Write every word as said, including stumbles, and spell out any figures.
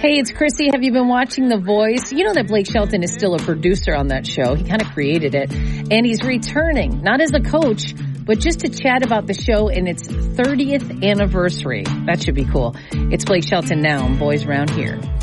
Hey, it's Chrissy. Have you been watching The Voice? You know that Blake Shelton is still a producer on that show. He kind of created it. And he's returning, not as a coach, but just to chat about the show and its thirtieth anniversary. That should be cool. It's Blake Shelton now on Boys Round Here.